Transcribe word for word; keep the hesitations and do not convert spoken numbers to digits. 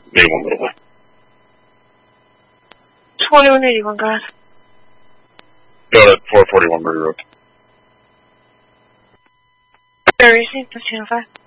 eighty-one Little Way. twenty-one eighty-one, guys. Got it, four forty-one Murray Road. Racing, fifteen oh five.